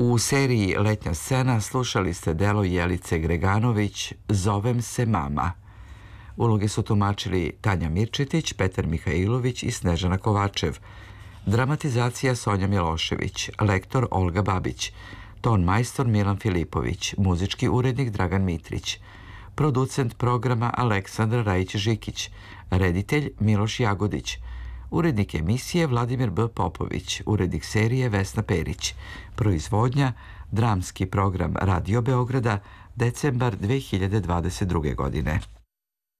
U seriji Letnja scena slušali ste delo Jelice Greganović "Zovem se mama". Uloge su tumačili Tanja Mirčetić, Petar Mihajlović i Snežana Kovačev. Dramatizacija Sonja Milošević, lektor Olga Babić, ton majstor Milan Filipović, muzički urednik Dragan Mitrić, producent programa Aleksandar Rajić-Žikić, reditelj Miloš Jagodić, urednik emisije Vladimir B. Popović, urednik serije Vesna Perić, proizvodnja Dramski program Radio Beograda, decembar 2022. godine.